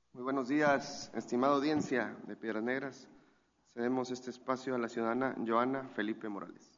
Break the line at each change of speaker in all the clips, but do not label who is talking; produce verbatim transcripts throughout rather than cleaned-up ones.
Muy buenos días, estimada audiencia de Piedras Negras. Cedemos este espacio a la ciudadana Joana Felipe Morales.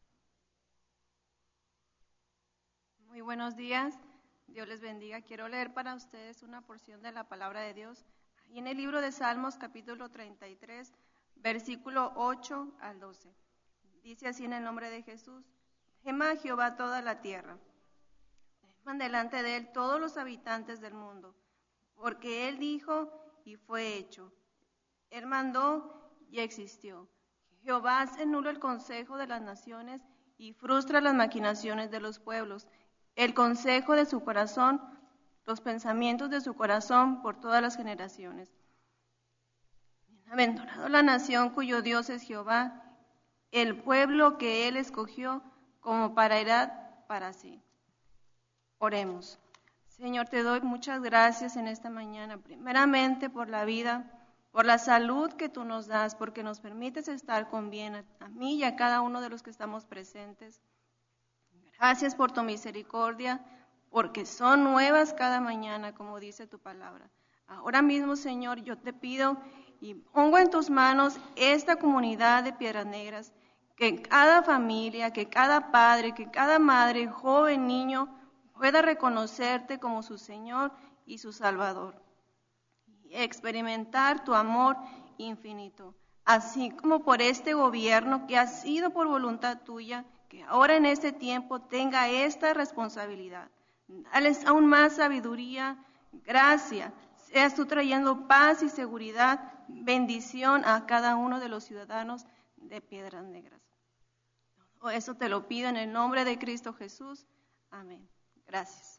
Muy buenos días, Dios les bendiga. Quiero leer para ustedes una porción de la palabra de Dios. Y en el libro de Salmos, capítulo treinta y tres, versículo ocho al doce. Dice así en el nombre de Jesús: Gema a Jehová toda la tierra, teman delante de él todos los habitantes del mundo, porque él dijo y fue hecho, él mandó y existió. Jehová hace nulo el consejo de las naciones y frustra las maquinaciones de los pueblos. El consejo de su corazón, los pensamientos de su corazón por todas las generaciones. Bienaventurado la nación cuyo Dios es Jehová, el pueblo que él escogió como para heredad para sí. Oremos. Señor, te doy muchas gracias en esta mañana, primeramente por la vida, por la salud que tú nos das, porque nos permites estar con bien a, a mí y a cada uno de los que estamos presentes. Gracias por tu misericordia, porque son nuevas cada mañana, como dice tu palabra. Ahora mismo, Señor, yo te pido y pongo en tus manos esta comunidad de Piedras Negras, que cada familia, que cada padre, que cada madre, joven, niño, pueda reconocerte como su Señor y su Salvador, y experimentar tu amor infinito, así como por este gobierno que ha sido por voluntad tuya, que ahora en este tiempo tenga esta responsabilidad. Dales aún más sabiduría, gracia, seas tú trayendo paz y seguridad, bendición a cada uno de los ciudadanos de Piedras Negras. Todo eso te lo pido en el nombre de Cristo Jesús. Amén. Gracias.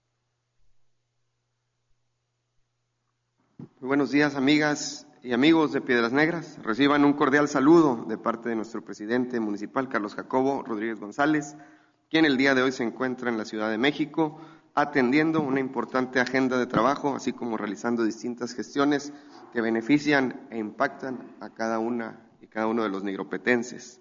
Muy buenos días, amigas y amigos de Piedras Negras. Reciban un cordial saludo de parte de nuestro presidente municipal, Carlos Jacobo Rodríguez González, quien el día de hoy se encuentra en la Ciudad de México atendiendo una importante agenda de trabajo, así como realizando distintas gestiones que benefician e impactan a cada una y cada uno de los negropetenses.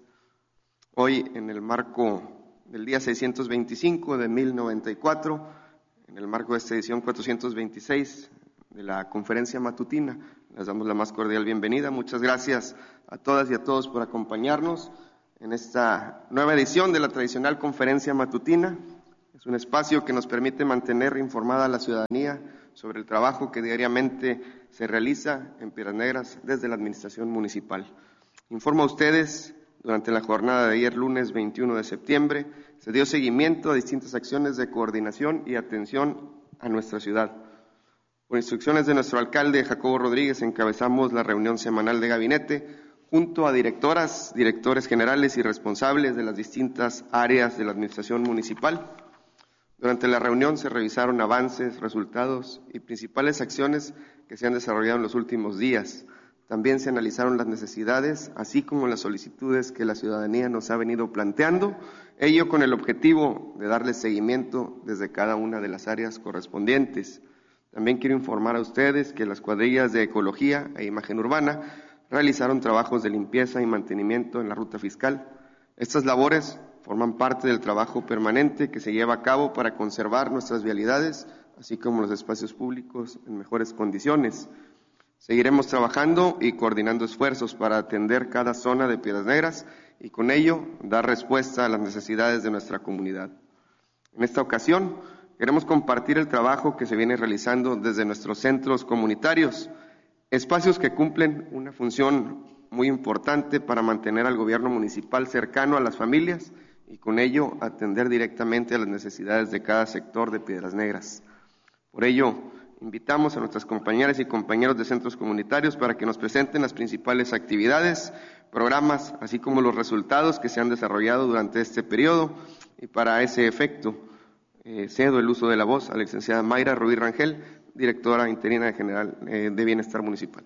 Hoy, en el marco del día seiscientos veinticinco de mil noventa y cuatro, en el marco de esta edición cuatrocientos veintiséis de la conferencia matutina, les damos la más cordial bienvenida. Muchas gracias a todas y a todos por acompañarnos en esta nueva edición de la tradicional conferencia matutina. Es un espacio que nos permite mantener informada a la ciudadanía sobre el trabajo que diariamente se realiza en Piedras Negras desde la administración municipal. Informo a ustedes. Durante la jornada de ayer, lunes veintiuno de septiembre, se dio seguimiento a distintas acciones de coordinación y atención a nuestra ciudad. Por instrucciones de nuestro alcalde, Jacobo Rodríguez, encabezamos la reunión semanal de gabinete junto a directoras, directores generales y responsables de las distintas áreas de la administración municipal. Durante la reunión se revisaron avances, resultados y principales acciones que se han desarrollado en los últimos días. También se analizaron las necesidades, así como las solicitudes que la ciudadanía nos ha venido planteando, ello con el objetivo de darle seguimiento desde cada una de las áreas correspondientes. También quiero informar a ustedes que las cuadrillas de ecología e imagen urbana realizaron trabajos de limpieza y mantenimiento en la ruta fiscal. Estas labores forman parte del trabajo permanente que se lleva a cabo para conservar nuestras vialidades, así como los espacios públicos en mejores condiciones. Seguiremos trabajando y coordinando esfuerzos para atender cada zona de Piedras Negras y con ello dar respuesta a las necesidades de nuestra comunidad. En esta ocasión queremos compartir el trabajo que se viene realizando desde nuestros centros comunitarios, espacios que cumplen una función muy importante para mantener al gobierno municipal cercano a las familias y con ello atender directamente a las necesidades de cada sector de Piedras Negras. Por ello, invitamos a nuestras compañeras y compañeros de centros comunitarios para que nos presenten las principales actividades, programas, así como los resultados que se han desarrollado durante este periodo. Y para ese efecto, eh, cedo el uso de la voz a la licenciada Mayra Rubí Rangel, directora interina general eh, de Bienestar Municipal.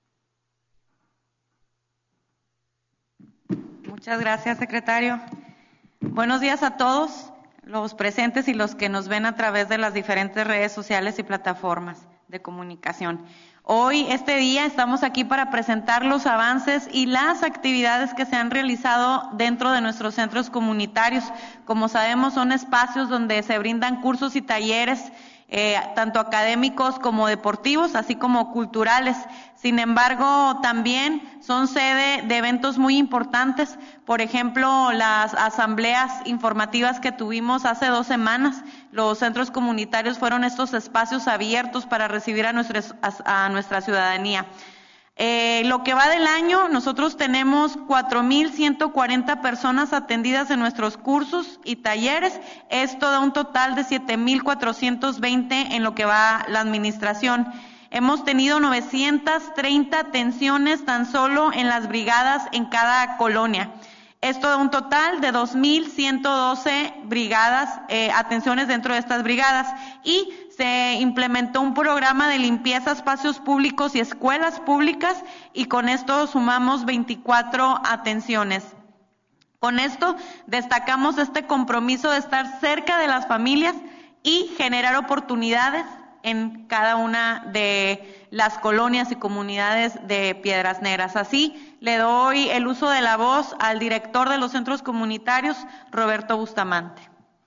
Muchas gracias, secretario. Buenos días a todos los presentes y los que nos ven a través de las diferentes redes sociales y plataformas de comunicación. Hoy, este día, estamos aquí para presentar los avances y las actividades que se han realizado dentro de nuestros centros comunitarios. Como sabemos, son espacios donde se brindan cursos y talleres eh, tanto académicos como deportivos, así como culturales. Sin embargo, también son sede de eventos muy importantes, por ejemplo, las asambleas informativas que tuvimos hace dos semanas. Los centros comunitarios fueron estos espacios abiertos para recibir a, nuestros, a, a nuestra ciudadanía. Eh, lo que va del año, nosotros tenemos cuatro mil ciento cuarenta personas atendidas en nuestros cursos y talleres. Esto da un total de siete mil cuatrocientos veinte en lo que va la administración. Hemos tenido novecientas treinta atenciones tan solo en las brigadas en cada colonia. Esto da un total de dos mil ciento doce brigadas, eh, atenciones dentro de estas brigadas, y se implementó un programa de limpieza, espacios públicos y escuelas públicas, y con esto sumamos veinticuatro atenciones. Con esto destacamos este compromiso de estar cerca de las familias y generar oportunidades en cada una de las colonias y comunidades de Piedras Negras. Así, le doy el uso de la voz al director de los centros comunitarios, Roberto Bustamante.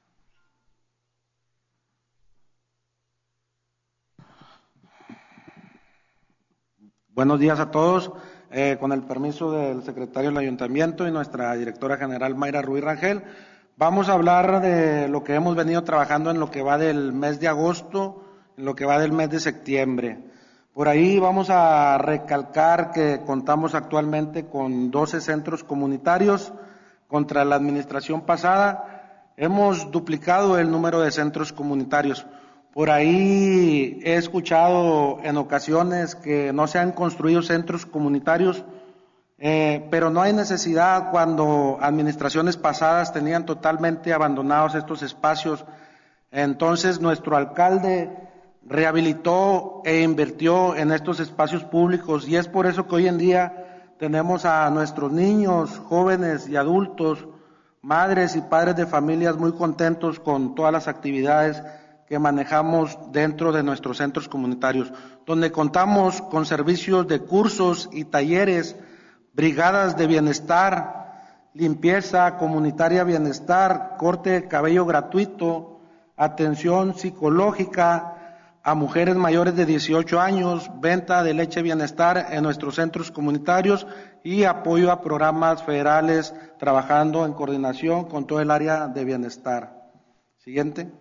Buenos días a todos. Eh, con el permiso del secretario del Ayuntamiento y nuestra directora general Mayra Ruiz Rangel, vamos a hablar de lo que hemos venido trabajando en lo que va del mes de agosto, en lo que va del mes de septiembre. Por ahí vamos a recalcar que contamos actualmente con doce centros comunitarios. Contra la administración pasada hemos duplicado el número de centros comunitarios. Por ahí he escuchado en ocasiones que no se han construido centros comunitarios, eh, pero no hay necesidad cuando administraciones pasadas tenían totalmente abandonados estos espacios. Entonces nuestro alcalde rehabilitó e invirtió en estos espacios públicos, y es por eso que hoy en día tenemos a nuestros niños, jóvenes y adultos, madres y padres de familias muy contentos con todas las actividades que manejamos dentro de nuestros centros comunitarios, donde contamos con servicios de cursos y talleres, brigadas de bienestar, limpieza comunitaria bienestar, corte de cabello gratuito, atención psicológica a mujeres mayores de dieciocho años, venta de leche bienestar en nuestros centros comunitarios y apoyo a programas federales trabajando en coordinación con todo el área de bienestar. Siguiente.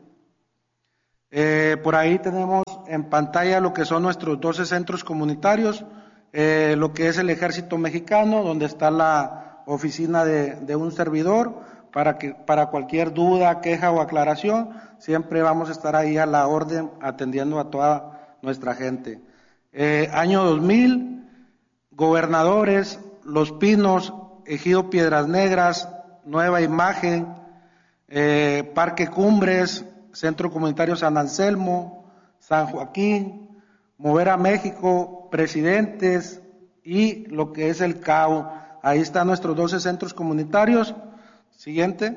Eh, por ahí tenemos en pantalla lo que son nuestros doce centros comunitarios, eh, lo que es el Ejército Mexicano, donde está la oficina de, de un servidor, para que para cualquier duda, queja o aclaración, siempre vamos a estar ahí a la orden atendiendo a toda nuestra gente. Eh, año dos mil, Gobernadores, Los Pinos, Ejido Piedras Negras, Nueva Imagen, eh, Parque Cumbres, Centro Comunitario San Anselmo, San Joaquín, Mover a México, Presidentes y lo que es el C A U. Ahí están nuestros doce centros comunitarios. Siguiente.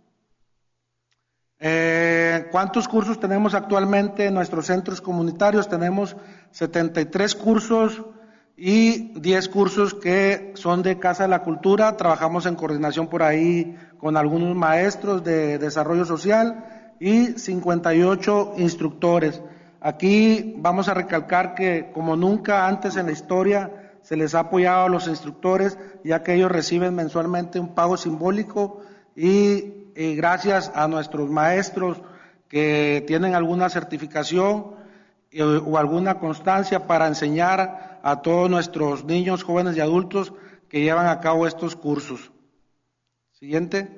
Eh, ¿Cuántos cursos tenemos actualmente en nuestros centros comunitarios? Tenemos setenta y tres cursos y diez cursos que son de Casa de la Cultura. Trabajamos en coordinación por ahí con algunos maestros de desarrollo social y cincuenta y ocho instructores. Aquí vamos a recalcar que como nunca antes en la historia se les ha apoyado a los instructores, ya que ellos reciben mensualmente un pago simbólico y, y gracias a nuestros maestros que tienen alguna certificación y, o alguna constancia para enseñar a todos nuestros niños, jóvenes y adultos que llevan a cabo estos cursos. Siguiente.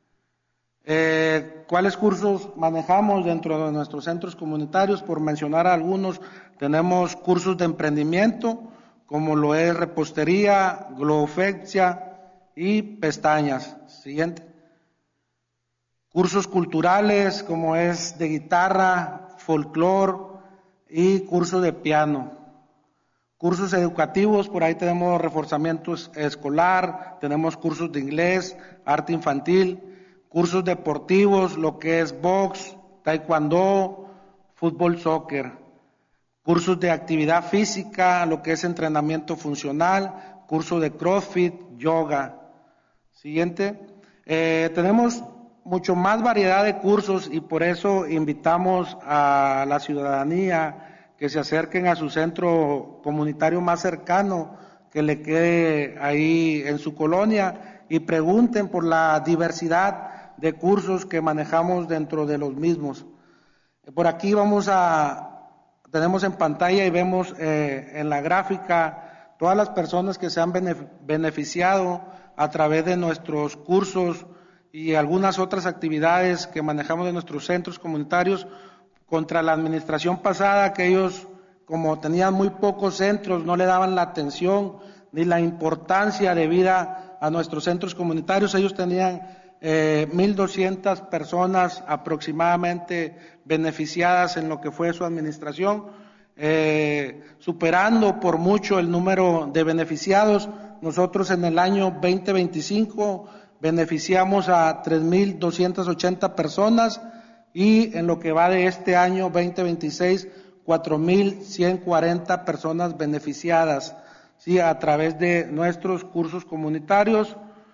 Eh, ¿Cuáles cursos manejamos dentro de nuestros centros comunitarios? Por mencionar algunos, tenemos cursos de emprendimiento, como lo es repostería, globofexia y pestañas. Siguiente. Cursos culturales, como es de guitarra, folclor y curso de piano. Cursos educativos, por ahí tenemos reforzamiento escolar, tenemos cursos de inglés, arte infantil, cursos deportivos, lo que es box, taekwondo, fútbol, soccer. Cursos de actividad física, lo que es entrenamiento funcional, curso de CrossFit, yoga. Siguiente. Eh, tenemos mucho más variedad de cursos y por eso invitamos a la ciudadanía que se acerquen a su centro comunitario más cercano que le quede ahí en su colonia y pregunten por la diversidad de cursos que manejamos dentro de los mismos. Por aquí vamos a, tenemos en pantalla y vemos eh, en la gráfica todas las personas que se han beneficiado a través de nuestros cursos y algunas otras actividades que manejamos en nuestros centros comunitarios contra la administración pasada, que ellos, como tenían muy pocos centros, no le daban la atención ni la importancia debida a nuestros centros comunitarios. Ellos tenían eh, mil doscientas personas aproximadamente beneficiadas en lo que fue su administración, eh, superando por mucho el número de beneficiados. Nosotros en el año veinte veinticinco beneficiamos a tres mil doscientas ochenta personas y en lo que va de este año veinte veintiséis, cuatro mil ciento cuarenta personas beneficiadas, ¿sí?, a través de nuestros cursos comunitarios.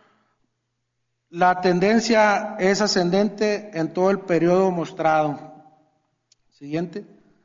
La tendencia es ascendente en todo el periodo mostrado. Siguiente.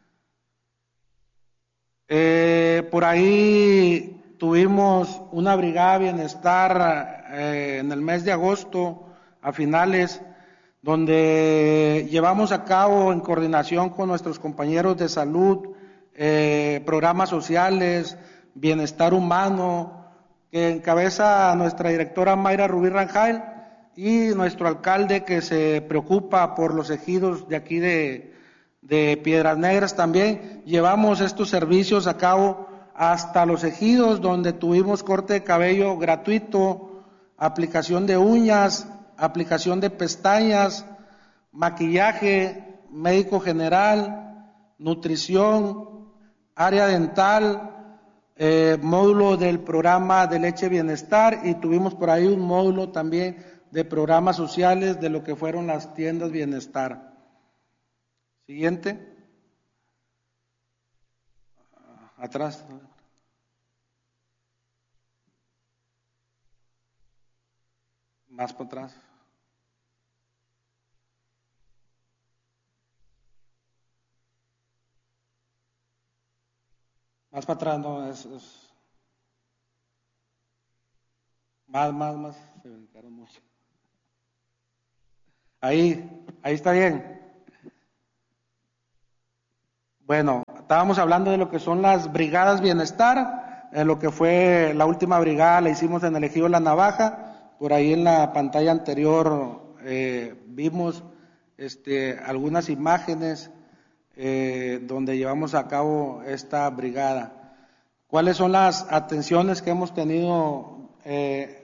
Eh, por ahí tuvimos una brigada de bienestar eh, en el mes de agosto, a finales, donde llevamos a cabo en coordinación con nuestros compañeros de salud, eh, programas sociales, bienestar humano, que encabeza nuestra directora Mayra Rubí Rangel y nuestro alcalde que se preocupa por los ejidos de aquí de, de Piedras Negras también. Llevamos estos servicios a cabo hasta los ejidos, donde tuvimos corte de cabello gratuito, aplicación de uñas, aplicación de pestañas, maquillaje, médico general, nutrición, área dental, eh, módulo del programa de leche bienestar y tuvimos por ahí un módulo también de programas sociales de lo que fueron las tiendas bienestar. Siguiente. Atrás. Más para atrás. Más para atrás, no, es, es... Más, más, más, se brincaron mucho. Ahí, ahí está bien. Bueno, estábamos hablando de lo que son las brigadas bienestar, en lo que fue la última brigada la hicimos en el ejido La Navaja, por ahí en la pantalla anterior eh, vimos este, algunas imágenes eh, donde llevamos a cabo esta brigada. ¿Cuáles son las atenciones que hemos tenido? Eh,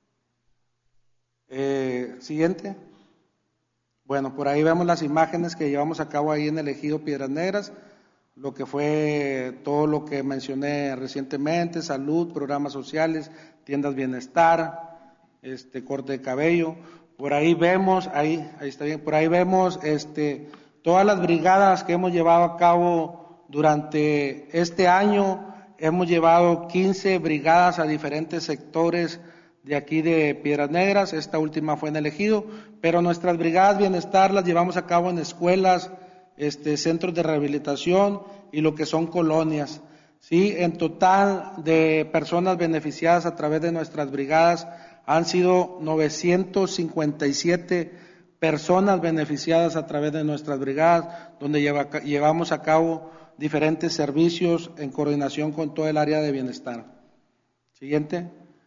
eh, siguiente. Bueno, por ahí vemos las imágenes que llevamos a cabo ahí en el ejido Piedras Negras, lo que fue todo lo que mencioné recientemente, salud, programas sociales, tiendas bienestar, este corte de cabello. Por ahí vemos, ahí, ahí está bien, por ahí vemos este todas las brigadas que hemos llevado a cabo durante este año. Hemos llevado quince brigadas a diferentes sectores de aquí de Piedras Negras, esta última fue en el ejido, pero nuestras brigadas bienestar las llevamos a cabo en escuelas, este, centros de rehabilitación y lo que son colonias. Sí, en total de personas beneficiadas a través de nuestras brigadas han sido novecientos cincuenta y siete personas beneficiadas a través de nuestras brigadas, donde lleva, llevamos a cabo diferentes servicios en coordinación con todo el área de bienestar. Siguiente.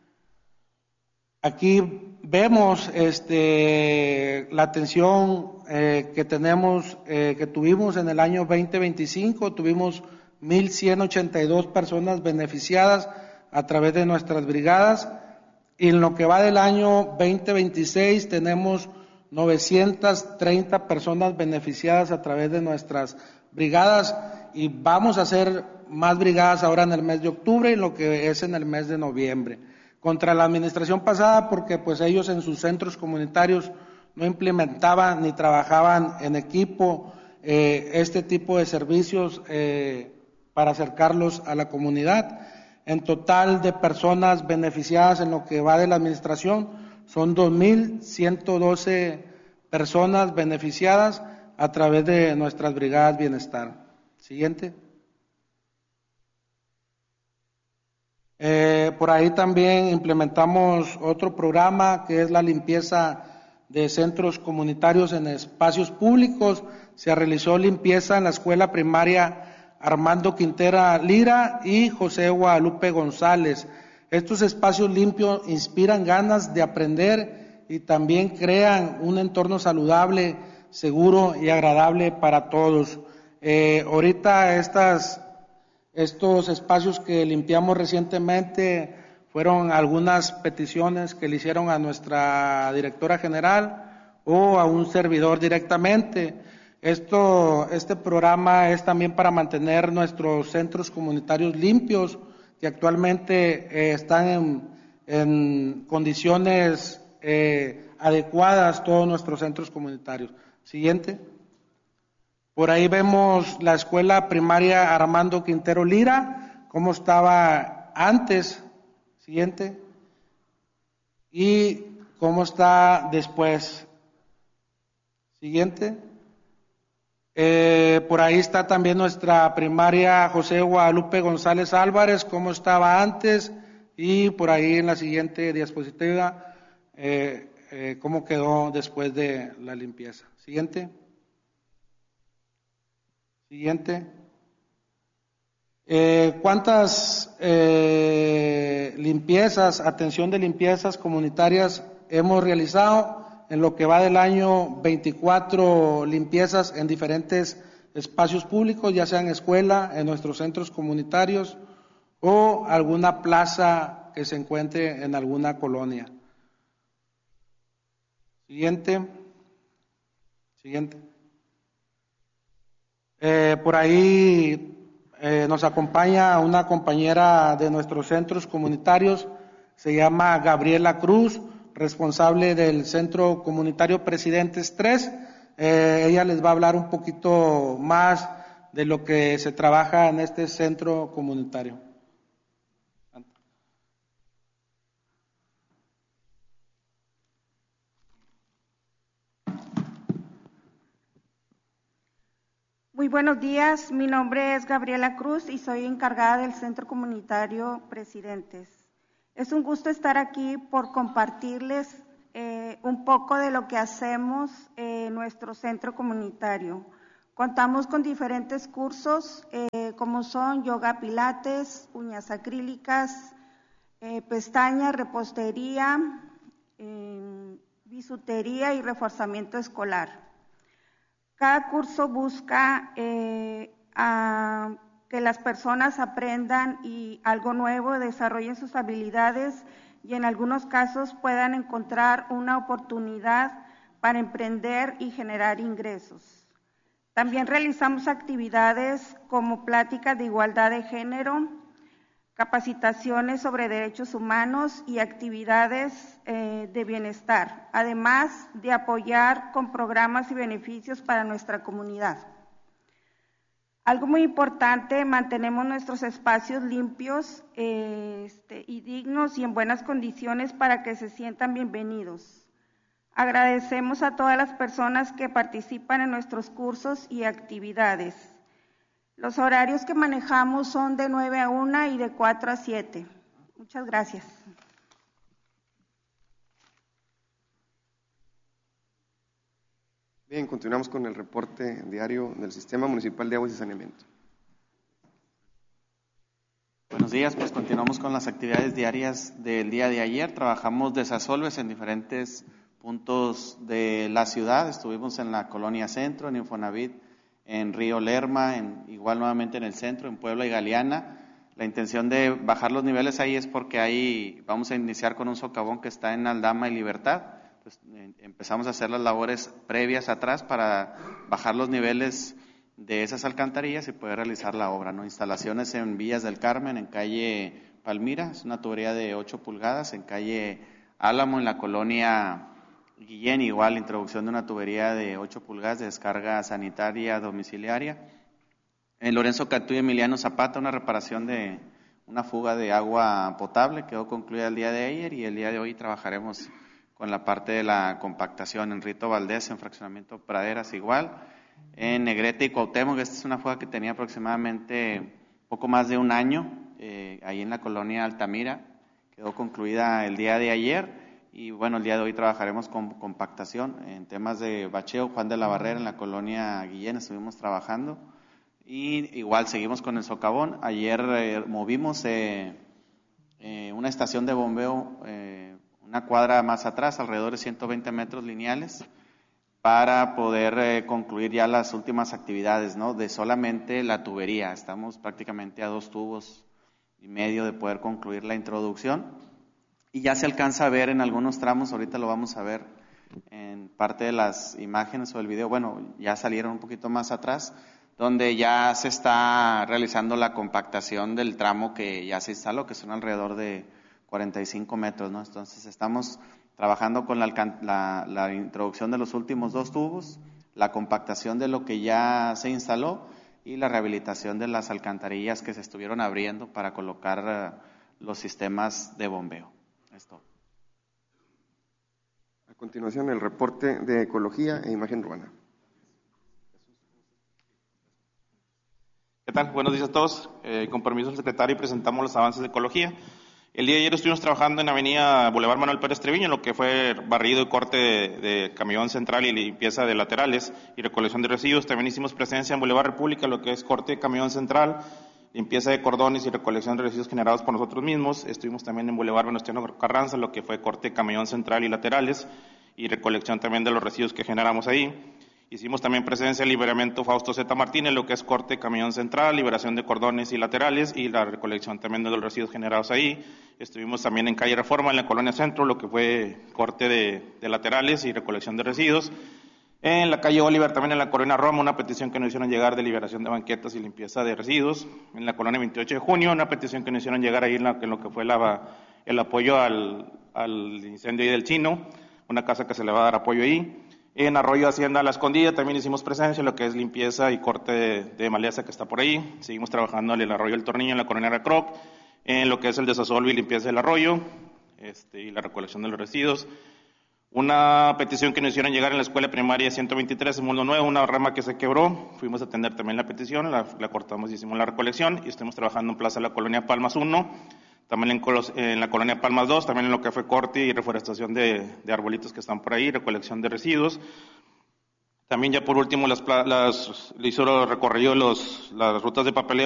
Aquí vemos este, la atención eh, que tenemos, eh, que tuvimos en el año veinte veinticinco, tuvimos mil ciento ochenta y dos personas beneficiadas a través de nuestras brigadas, y en lo que va del año veinte veintiséis tenemos novecientas treinta personas beneficiadas a través de nuestras brigadas, y vamos a hacer más brigadas ahora en el mes de octubre y lo que es en el mes de noviembre. Contra la administración pasada, porque pues ellos en sus centros comunitarios no implementaban ni trabajaban en equipo eh, este tipo de servicios eh, para acercarlos a la comunidad. En total de personas beneficiadas en lo que va de la administración son dos mil ciento doce personas beneficiadas a través de nuestras brigadas bienestar. Siguiente. Eh, por ahí también implementamos otro programa que es la limpieza de centros comunitarios en espacios públicos. Se realizó limpieza en la escuela primaria Armando Quintera Lira y José Guadalupe González. Estos espacios limpios inspiran ganas de aprender y también crean un entorno saludable, seguro y agradable para todos. Eh, ahorita estas, estos espacios que limpiamos recientemente fueron algunas peticiones que le hicieron a nuestra directora general o a un servidor directamente. Esto, este programa es también para mantener nuestros centros comunitarios limpios, que actualmente eh, están en, en condiciones eh, adecuadas todos nuestros centros comunitarios. Siguiente. Por ahí vemos la escuela primaria Armando Quintero Lira, cómo estaba antes. Siguiente. Y cómo está después. Siguiente. Eh, por ahí está también nuestra primaria José Guadalupe González Álvarez, cómo estaba antes, y por ahí en la siguiente diapositiva, eh, eh, cómo quedó después de la limpieza. Siguiente. Siguiente. Eh, ¿Cuántas eh, limpiezas, atención de limpiezas comunitarias hemos realizado? En lo que va del año, veinticuatro limpiezas en diferentes espacios públicos, ya sea en escuela, en nuestros centros comunitarios o alguna plaza que se encuentre en alguna colonia. Siguiente. Siguiente. Eh, por ahí eh, nos acompaña una compañera de nuestros centros comunitarios, se llama Gabriela Cruz, responsable del Centro Comunitario Presidentes tres. Eh, ella les va a hablar un poquito más de lo que se trabaja en este centro comunitario.
Muy buenos días, mi nombre es Gabriela Cruz y soy encargada del Centro Comunitario Presidentes. Es un gusto estar aquí por compartirles eh, un poco de lo que hacemos en nuestro centro comunitario. Contamos con diferentes cursos eh, como son yoga pilates, uñas acrílicas, eh, pestañas, repostería, eh, bisutería y reforzamiento escolar. Cada curso busca eh, a que las personas aprendan y algo nuevo, desarrollen sus habilidades y en algunos casos puedan encontrar una oportunidad para emprender y generar ingresos. También realizamos actividades como pláticas de igualdad de género, capacitaciones sobre derechos humanos y actividades eh, de bienestar, además de apoyar con programas y beneficios para nuestra comunidad. Algo muy importante, mantenemos nuestros espacios limpios eh, este, y dignos y en buenas condiciones para que se sientan bienvenidos. Agradecemos a todas las personas que participan en nuestros cursos y actividades. Los horarios que manejamos son de nueve a una y de cuatro a siete. Muchas gracias.
Bien, continuamos con el reporte diario del Sistema Municipal de Aguas y Saneamiento.
Buenos días, pues continuamos con las actividades diarias del día de ayer. Trabajamos desasolves en diferentes puntos de la ciudad. Estuvimos en la Colonia Centro, en Infonavit, en Río Lerma, en, igual nuevamente en el centro, en Puebla y Galeana. La intención de bajar los niveles ahí es porque ahí vamos a iniciar con un socavón que está en Aldama y Libertad. Pues, eh, empezamos a hacer las labores previas atrás para bajar los niveles de esas alcantarillas y poder realizar la obra, ¿no? Instalaciones en Villas del Carmen, en calle Palmira, es una tubería de ocho pulgadas, en calle Álamo, en la colonia Guillén, igual introducción de una tubería de ocho pulgadas de descarga sanitaria domiciliaria. En Lorenzo Catú y Emiliano Zapata, una reparación de una fuga de agua potable, quedó concluida el día de ayer y el día de hoy trabajaremos con la parte de la compactación en Rito Valdés, en Fraccionamiento Praderas igual. En Negrete y Cuauhtémoc, esta es una fuga que tenía aproximadamente poco más de un año, eh, ahí en la colonia Altamira, quedó concluida el día de ayer y bueno, el día de hoy trabajaremos con compactación en temas de bacheo. Juan de la Barrera en la colonia Guillén estuvimos trabajando y igual seguimos con el socavón. Ayer eh, movimos eh, eh, una estación de bombeo, eh, una cuadra más atrás, alrededor de ciento veinte metros lineales, para poder eh, concluir ya las últimas actividades, ¿no? De solamente la tubería. Estamos prácticamente a dos tubos y medio de poder concluir la introducción. Y ya se alcanza a ver en algunos tramos, ahorita lo vamos a ver en parte de las imágenes o el video, bueno, ya salieron un poquito más atrás, donde ya se está realizando la compactación del tramo que ya se instaló, que son alrededor de cuarenta y cinco metros, ¿no? Entonces estamos trabajando con la, la, la introducción de los últimos dos tubos, la compactación de lo que ya se instaló y la rehabilitación de las alcantarillas que se estuvieron abriendo para colocar uh, los sistemas de bombeo. Esto.
A continuación, el reporte de Ecología e Imagen Urbana.
¿Qué tal? Buenos días a todos. Eh, con permiso del secretario, presentamos los avances de Ecología. El día de ayer estuvimos trabajando en Avenida Boulevard Manuel Pérez Treviño, en lo que fue barrido y corte de, de camión central y limpieza de laterales y recolección de residuos. También hicimos presencia en Boulevard República, lo que es corte de camión central, limpieza de cordones y recolección de residuos generados por nosotros mismos. Estuvimos también en Boulevard Venustiano Carranza, lo que fue corte de camión central y laterales y recolección también de los residuos que generamos ahí. Hicimos también presencia en Liberamiento Fausto Z. Martínez, lo que es corte, camión central, liberación de cordones y laterales y la recolección también de los residuos generados ahí. Estuvimos también en Calle Reforma, en la Colonia Centro, lo que fue corte de, de laterales y recolección de residuos. En la calle Oliver, también en la Colonia Roma, una petición que nos hicieron llegar de liberación de banquetas y limpieza de residuos. En la Colonia veintiocho de junio, una petición que nos hicieron llegar ahí en, la, en lo que fue la, el apoyo al, al incendio ahí del Chino, una casa que se le va a dar apoyo ahí. En Arroyo Hacienda La Escondida también hicimos presencia, lo que es limpieza y corte de, de maleza que está por ahí. Seguimos trabajando en el Arroyo El Tornillo, en la Colonia Racroc, en lo que es el desasolve y limpieza del arroyo este, y la recolección de los residuos. Una petición que nos hicieron llegar en la escuela primaria ciento veintitrés, en Mundo Nuevo, una rama que se quebró. Fuimos a atender también la petición, la, la cortamos y hicimos la recolección. Y estamos trabajando en Plaza de la Colonia Palmas uno, también en, Colos, en la Colonia Palmas dos, también en lo que fue corte y reforestación de, de arbolitos que están por ahí, recolección de residuos. También ya por último, las, las, le hizo recorrido los, las rutas de papeleo